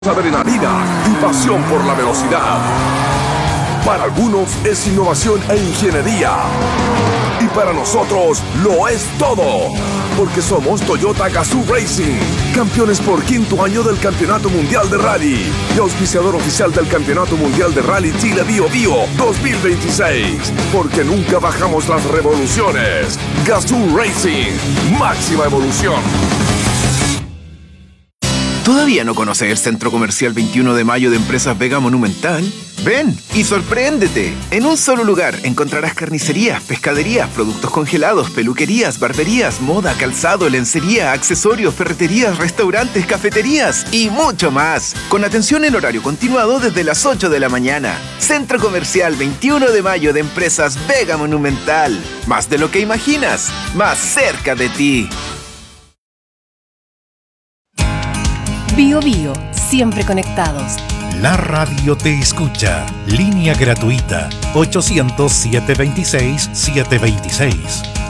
Adrenalina y pasión por la velocidad. Para algunos es innovación e ingeniería. Y para nosotros lo es todo. Porque somos Toyota Gazoo Racing, campeones por 5º año del Campeonato Mundial de Rally y auspiciador oficial del Campeonato Mundial de Rally Chile Bio Bio 2026. Porque nunca bajamos las revoluciones. Gazoo Racing, máxima evolución. ¿Todavía no conoces el Centro Comercial 21 de Mayo de Empresas Vega Monumental? Ven y sorpréndete. En un solo lugar encontrarás carnicerías, pescaderías, productos congelados, peluquerías, barberías, moda, calzado, lencería, accesorios, ferreterías, restaurantes, cafeterías y mucho más. Con atención en horario continuado desde las 8 de la mañana. Centro Comercial 21 de Mayo de Empresas Vega Monumental. Más de lo que imaginas, más cerca de ti. Bio Bio, siempre conectados. La radio te escucha. Línea gratuita 800-726-726.